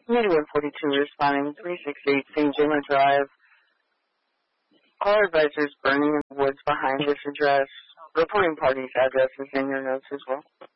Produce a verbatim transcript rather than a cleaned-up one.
Committee one forty-two responding three sixty-eight Saint Jima Drive. All advisors burning in the woods behind this address. Reporting party's address is in your notes as well.